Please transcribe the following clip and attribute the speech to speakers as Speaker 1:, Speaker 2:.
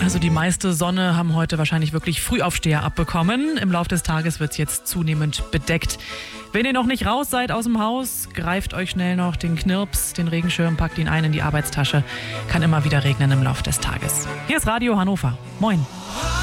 Speaker 1: Also die meiste Sonne haben heute wahrscheinlich wirklich Frühaufsteher abbekommen. Im Laufe des Tages wird es jetzt zunehmend bedeckt. Wenn ihr noch nicht raus seid aus dem Haus, greift euch schnell noch den Knirps, den Regenschirm, packt ihn ein in die Arbeitstasche. Kann immer wieder regnen im Laufe des Tages. Hier ist Radio Hannover. Moin.